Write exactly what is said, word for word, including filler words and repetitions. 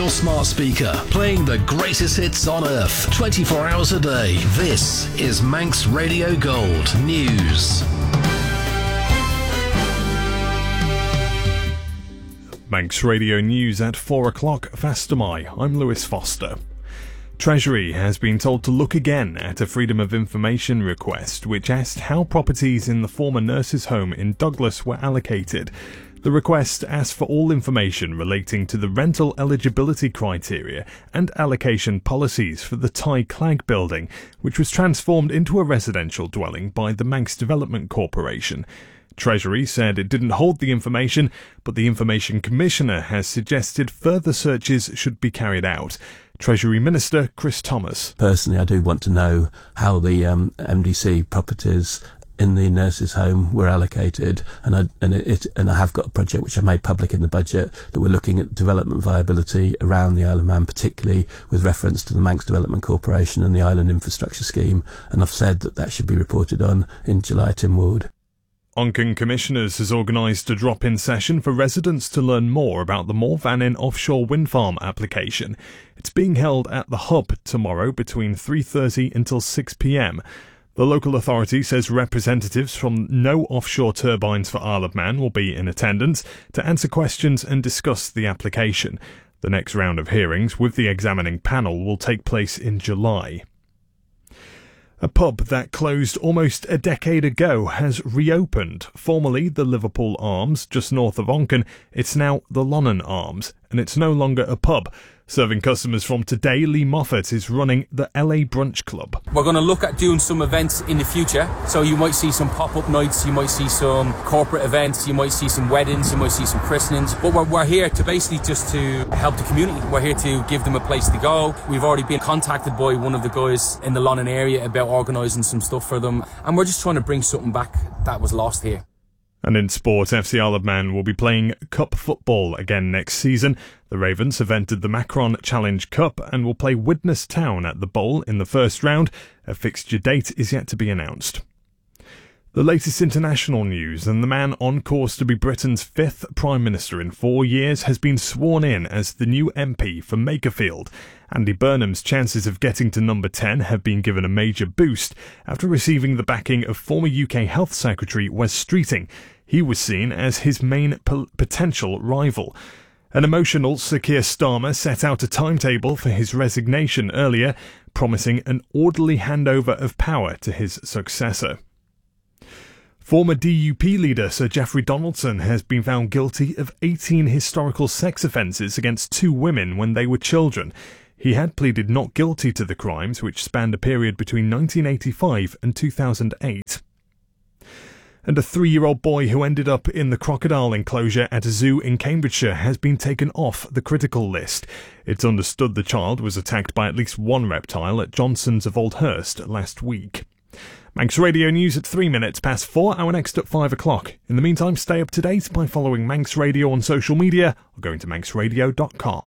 your smart speaker, playing the greatest hits on earth, twenty-four hours a day. This is Manx Radio Gold News. Manx Radio News at four o'clock, Fastamai. I'm Lewis Foster. Treasury has been told to look again at a Freedom of Information request which asked how properties in the former nurses' home in Douglas were allocated. The request asked for all information relating to the rental eligibility criteria and allocation policies for the Ty Clag building, which was transformed into a residential dwelling by the Manx Development Corporation. Treasury said it didn't hold the information, but the Information Commissioner has suggested further searches should be carried out. Treasury Minister Chris Thomas. Personally, I do want to know how the um, M D C properties in the nurses' home were allocated, and I and it and I have got a project which I made public in the budget that we're looking at development viability around the Isle of Man, particularly with reference to the Manx Development Corporation and the Island Infrastructure Scheme, and I've said that that should be reported on in July Tynwald. Onken Commissioners has organised a drop-in session for residents to learn more about the Morvannin offshore wind farm application. It's being held at the Hub tomorrow between three thirty until six p m. The local authority says representatives from No Offshore Turbines for Isle of Man will be in attendance to answer questions and discuss the application. The next round of hearings with the examining panel will take place in July. A pub that closed almost a decade ago has reopened. Formerly the Liverpool Arms, just north of Onken, it's now the Lonnon Arms, and it's no longer a pub. Serving customers from today, Lee Moffat is running the L A Brunch Club. We're going to look at doing some events in the future. So you might see some pop-up nights, you might see some corporate events, you might see some weddings, you might see some christenings. But we're, we're here to basically just to help the community. We're here to give them a place to go. We've already been contacted by one of the guys in the Lonnon area about organising some stuff for them. And we're just trying to bring something back that was lost here. And in sport, F C Isle of Man will be playing Cup football again next season. The Ravens have entered the Macron Challenge Cup and will play Widnes Town at the Bowl in the first round. A fixture date is yet to be announced. The latest international news, and the man on course to be Britain's fifth Prime Minister in four years has been sworn in as the new M P for Makerfield. Andy Burnham's chances of getting to number ten have been given a major boost after receiving the backing of former U K Health Secretary Wes Streeting. He was seen as his main po- potential rival. An emotional Sir Keir Starmer set out a timetable for his resignation earlier, promising an orderly handover of power to his successor. Former D U P leader Sir Geoffrey Donaldson has been found guilty of eighteen historical sex offences against two women when they were children. He had pleaded not guilty to the crimes, which spanned a period between nineteen eighty-five and two thousand eight. And a three-year-old boy who ended up in the crocodile enclosure at a zoo in Cambridgeshire has been taken off the critical list. It's understood the child was attacked by at least one reptile at Johnson's of Oldhurst last week. Manx Radio News at three minutes past four, our next at five o'clock. In the meantime, stay up to date by following Manx Radio on social media or going to manx radio dot com.